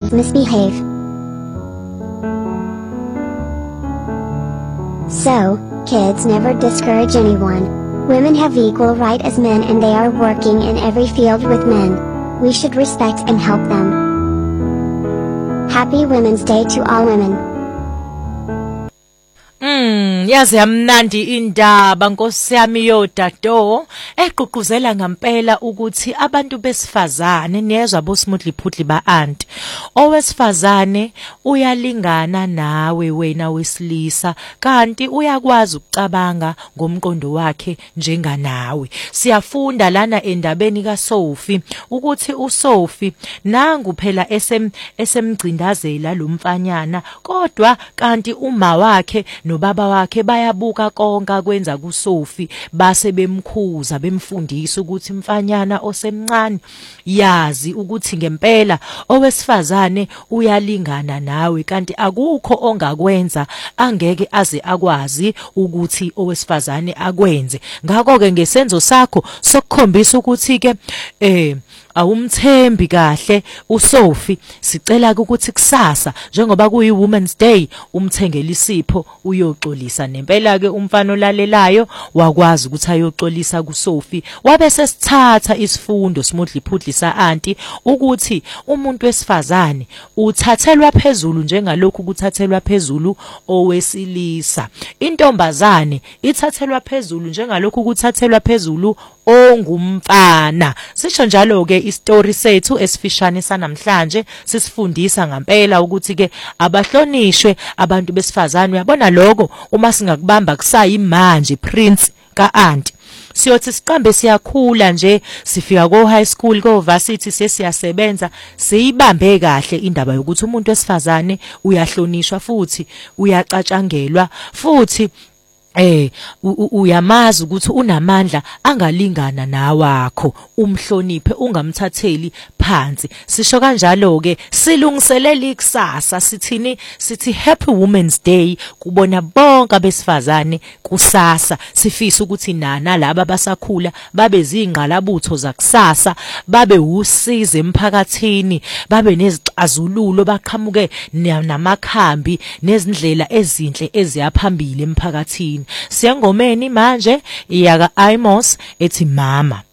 misbehave. So, kids never discourage anyone. Women have equal right as men and they are working in every field with men. We should respect and help them. Happy Women's Day to all women. Yazi yamnandi indaba Nkosi yami yodato egqugquzela ngempela ukuthi abantu besifazane niyezwa boSmoothly Phutli ba-aunt owesifazane uyalingana nawe wena wesilisa kanti uyakwazi ukucabanga ngomqondo wakhe njenganawe. Siyafunda lana endabeni kaSophie ukuthi uSophie nangu phela esemgcindazela lo mfanyana kodwa kanti uma wakhe nobaba wakhe bayabuka konke kwenza kuSophie base bemkhuza bemfundisa ukuthi mfanyana osemncane yazi ukuthi ngempela owesifazane uyalingana nawe kanti akukho ongakwenza angeke aze akwazi ukuthi owesifazane akwenze. Ngakho ke ngesenzo sakho sokukhombisa ukuthi ke awumthembi kahle uSophie sicela ukuthi kusasa njengoba kuyi Women's Day umthengele isipho uyoxolisa nempela ke umfana olalelayo wakwazi ukuthi ayoxolisa kuSophie wabe sesithatha isifundo Smoothly Phutli sa-aunty ukuthi umuntu wesifazane uthathelwa phezulu njengalokhu kuthathelwa phezulu owesilisa. Intombazane ithathelwa phezulu njengalokhu kuthathelwa phezulu ongumfana. Sisho njalo ke istory sethu esifishane sanamhlanje sisifundisa ngempela ukuthi ke abahlonishwe abantu besifazane. Uyabona lokho uma singakubamba kusayimanje Prince ka-aunty siyothi siqambe siyakhula nje sifika ko high school ko varsity sesiyasebenza siyibambe kahle indaba yokuthi umuntu wesifazane uyahlonishwa futhi uyacatshangelwa futhi uyamazi ukuthi unamandla angalingana nawakho umhloniphe ungamthatheli phansi. Sisho kanjalo ke silungiselela ikusasa sithi Happy Women's Day kubona bonke abesifazane kusasa. Sifisa ukuthi nana laba basakhula babe zingqalabutho zakusasa babe usizo emphakathini babe nezixazululo baqhamuke namakhambi nezindlela ezinhle eziyaphambili emphakathini. Siyangomeni manje iyaka Amos ethi mama